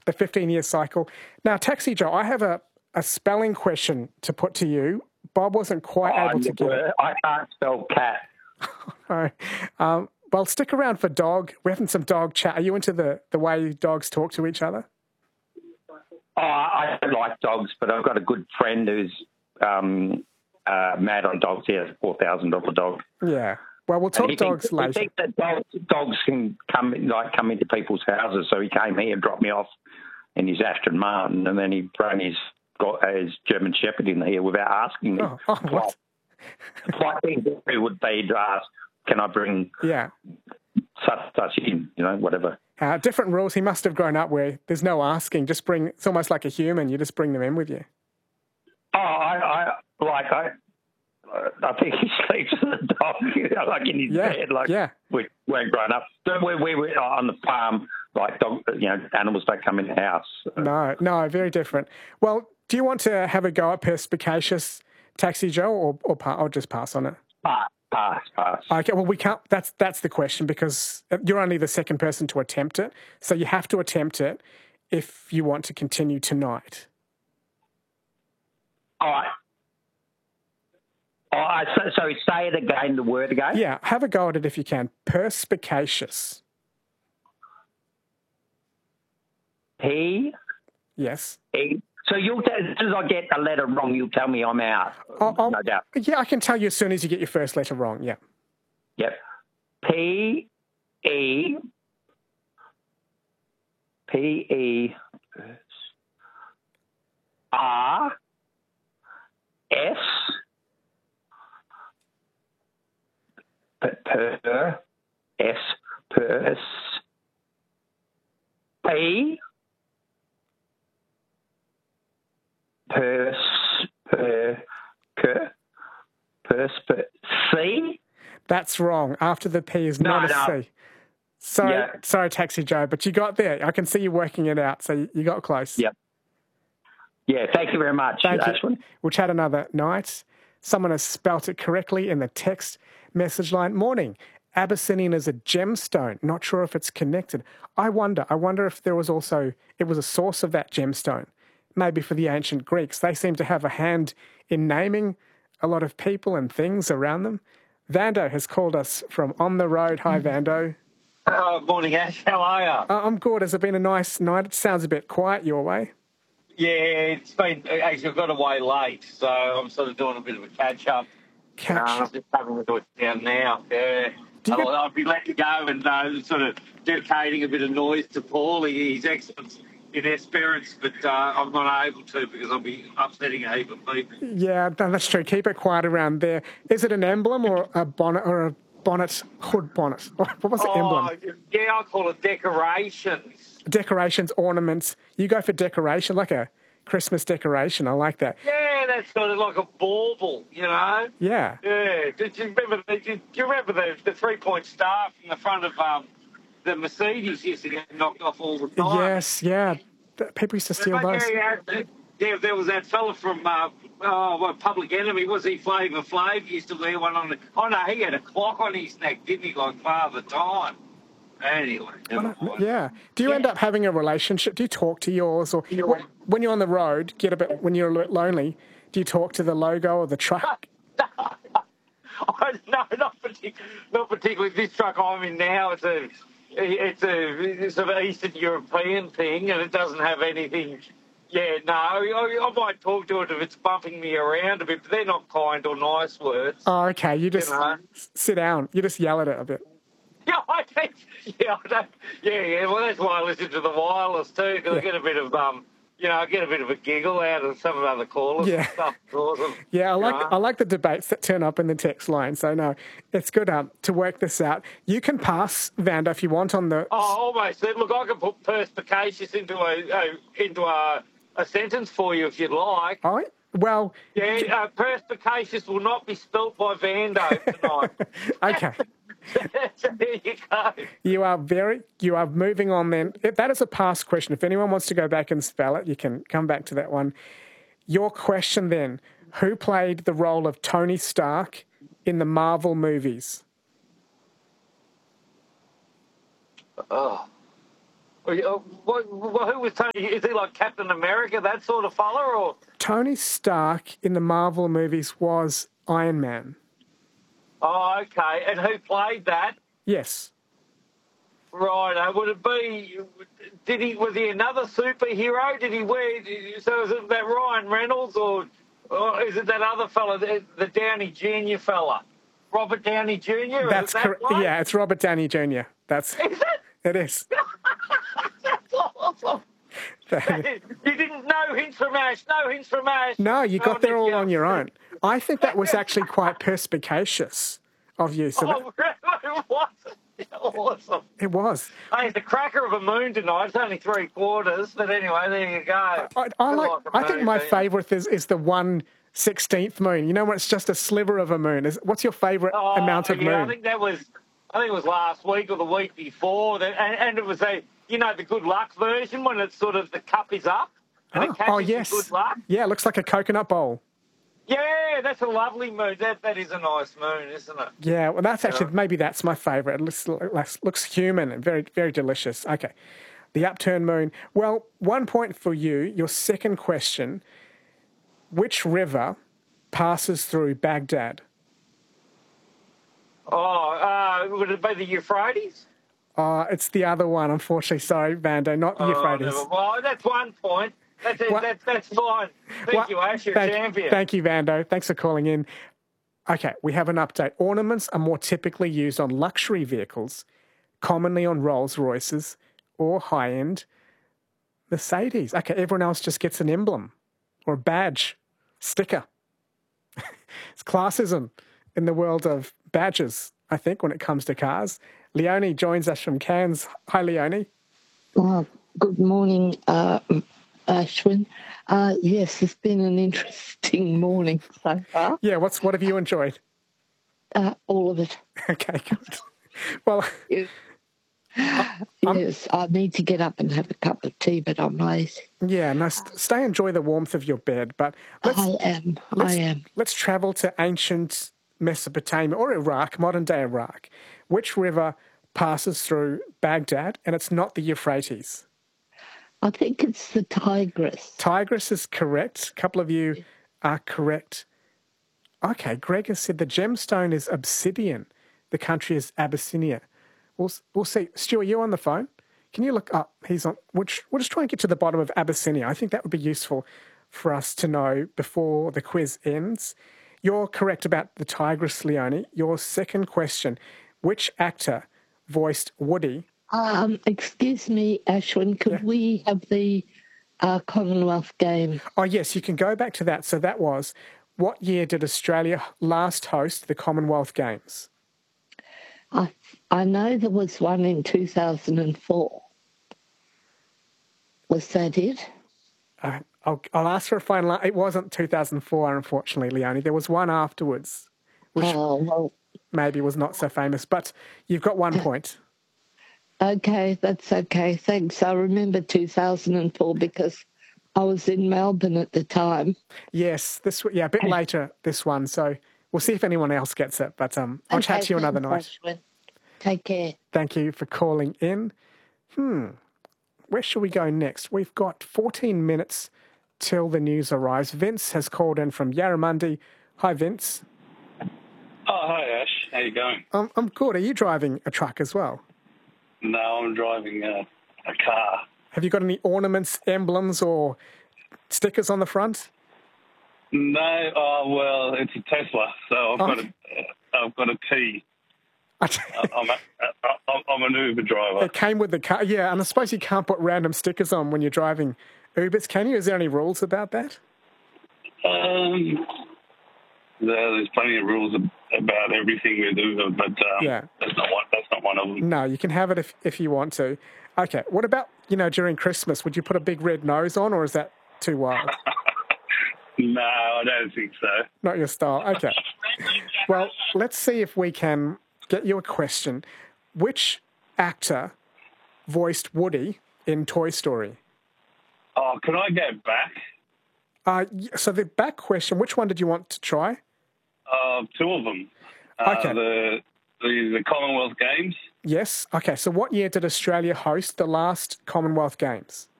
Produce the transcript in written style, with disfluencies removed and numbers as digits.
the 15-year cycle. Now, Taxi Joe, I have a spelling question to put to you. Bob wasn't quite able to get it. I can't spell cat. Well, stick around for dog. We're having some dog chat. Are you into the way dogs talk to each other? Oh, I don't like dogs, but I've got a good friend who's mad on dogs. He has a $4,000 dog. Yeah. Well, we'll talk dogs later. I think that dogs can come into people's houses, so he came here and dropped me off in his Aston Martin, and then he brought his German Shepherd in here without asking me. Oh, what? The polite thing to do would be to ask, can I bring such in, whatever. Different rules. He must have grown up where there's no asking. It's almost like a human. You just bring them in with you. Oh, I think he sleeps with the dog, like in his bed, we weren't grown up. We were on the farm, like dog, animals don't come in the house. So. No, very different. Well, do you want to have a go at perspicacious, Taxi Joe, or just pass on it? Pass. Okay, well, we can't. That's the question, because you're only the second person to attempt it, so you have to attempt it if you want to continue tonight. All right. So say it again, the word again? Yeah, have a go at it if you can. Perspicacious. P? Yes. E? So as soon as I get a letter wrong, you'll tell me I'm out, no doubt. Yeah, I can tell you as soon as you get your first letter wrong, yeah. Yep. P-E... R... S... Pers... P... C? That's wrong. After the P is not a C. Sorry, Taxi Joe, but you got there. I can see you working it out, so you got close. Yep. Yeah, thank you very much. Thank you. We'll chat another night. Someone has spelt it correctly in the text message line. Morning. Abyssinian is a gemstone. Not sure if it's connected. I wonder if it was a source of that gemstone. Maybe for the ancient Greeks. They seem to have a hand in naming a lot of people and things around them. Vando has called us from on the road. Hi, Vando. Morning, Ash. How are you? I'm good. Has it been a nice night? It sounds a bit quiet your way. Yeah, it's been... Actually, I got away late, so I'm sort of doing a bit of a catch-up. I'm just having to do it down now. Yeah. I'll be letting go and sort of dedicating a bit of noise to Paulie. He's excellent in Esperance, but I'm not able to because I'll be upsetting a heap of people. Yeah, that's true. Keep it quiet around there. Is it an emblem or a bonnet hood bonnet? What was the emblem? Yeah, I call it decorations. Decorations, ornaments. You go for decoration, like a Christmas decoration. I like that. Yeah, that's sort of like a bauble, Yeah. Yeah. Do you remember the 3-point star from the front of the Mercedes used to get knocked off all the time? Yes, yeah. People used to steal those. Yeah, there was that fella from Public Enemy. Was he Flavor Flav? He used to wear one on the... Oh, no, he had a clock on his neck, didn't he, like Father Time? Anyway. Yeah. Do you end up having a relationship? Do you talk to yours? Or when you're on the road, when you're lonely, do you talk to the logo or the truck? No, not particularly. This truck I'm in now, it's a sort of Eastern European thing, and it doesn't have anything. Yeah, no, I might talk to it if it's bumping me around a bit, but they're not kind or nice words. Oh, okay. You just sit down. You just yell at it a bit. Yeah, well, that's why I listen to the wireless too, because I get a bit of a giggle out of some of the other callers and stuff. It's awesome. Yeah, I like the debates that turn up in the text line. So no, it's good to work this out. You can pass, Vanda, if you want on the. Oh, almost. Look, I can put perspicacious into a sentence for you if you'd like. Oh, well. Yeah, perspicacious will not be spelt by Vando tonight. Okay. There you go. You are moving on then. That is a past question. If anyone wants to go back and spell it, you can come back to that one. Your question then, who played the role of Tony Stark in the Marvel movies? Oh. Who was Tony? Is he like Captain America, that sort of fella, or? Tony Stark in the Marvel movies was Iron Man. Oh, okay. And who played that? Yes. Right. Would it be? Was he another superhero? Did he wear? So is it that Ryan Reynolds, or is it that other fella, the Downey Jr. fella, Robert Downey Jr.? That's correct. Yeah, it's Robert Downey Jr. Is it? It is. That's awesome. You didn't know hints from Ash. No hints from Ash. No, you got there all on your own. I think that was actually quite perspicacious of you. So it was. Awesome. It was. Hey, it's a cracker of a moon tonight. It's only 3/4, but anyway, there you go. I think my favourite is the 1/16th moon. You know when it's just a sliver of a moon. What's your favourite amount of moon? I think it was last week or the week before, and it was the good luck version when it's sort of the cup is up. And it catches yes. Good luck. Yeah, it looks like a coconut bowl. Yeah, that's a lovely moon. That is a nice moon, isn't it? Yeah, well, that's actually, maybe that's my favourite. It looks human and very, very delicious. Okay, the upturned moon. Well, 1 point for you. Your second question, which river passes through Baghdad? Would it be the Euphrates? It's the other one, unfortunately. Sorry, Vando, not the Euphrates. Well, that's 1 point. That's fine. Thank you, Ash. You're a champion. Thank you, Vando. Thanks for calling in. Okay, we have an update. Ornaments are more typically used on luxury vehicles, commonly on Rolls Royces or high-end Mercedes. Okay, everyone else just gets an emblem or a badge, sticker. It's classism in the world of badges, I think, when it comes to cars. Leonie joins us from Cairns. Hi, Leonie. Good morning, Ashwin. Yes, it's been an interesting morning so far. Yeah, what have you enjoyed? All of it. Okay, good. Well, yes, I need to get up and have a cup of tea, but I'm lazy. Yeah, no, stay enjoy the warmth of your bed. But I am. Let's travel to ancient Mesopotamia or Iraq, modern-day Iraq. Which river passes through Baghdad, and it's not the Euphrates? I think it's the Tigris. Tigris is correct. A couple of you are correct. Okay, Greg has said the gemstone is obsidian. The country is Abyssinia. We'll see. Stu, are you on the phone? Can you look up? He's on. We'll just try and get to the bottom of Abyssinia. I think that would be useful for us to know before the quiz ends. You're correct about the Tigris, Leonie. Your second question, which actor voiced Woody? Excuse me, Ashwin, could we have the Commonwealth Games? Oh, yes, you can go back to that. So that was, what year did Australia last host the Commonwealth Games? I know there was one in 2004. Was that it? I'll ask for a final. It wasn't 2004, unfortunately, Leonie. There was one afterwards, which maybe was not so famous. But you've got 1 point. Okay, that's okay. Thanks. I remember 2004 because I was in Melbourne at the time. Yes, a bit later, this one. So we'll see if anyone else gets it. But I'll chat to you another night. Take care. Thank you for calling in. Where should we go next? We've got 14 minutes till the news arrives. Vince has called in from Yarramundi. Hi, Vince. Oh, hi, Ash. How you going? I'm good. Are you driving a truck as well? No, I'm driving a car. Have you got any ornaments, emblems, or stickers on the front? No. Well, it's a Tesla, so I've got a T. I'm an Uber driver. It came with the car, yeah. And I suppose you can't put random stickers on when you're driving Ubers, can you? Is there any rules about that? There's plenty of rules about everything with Uber, but that's not one of them. No, you can have it if you want to. Okay, what about, during Christmas? Would you put a big red nose on, or is that too wild? No, I don't think so. Not your style. Okay. Well, let's see if we can get you a question. Which actor voiced Woody in Toy Story? Oh, can I go back? So the back question, which one did you want to try? Two of them. Okay. The Commonwealth Games. Yes. Okay, so what year did Australia host the last Commonwealth Games?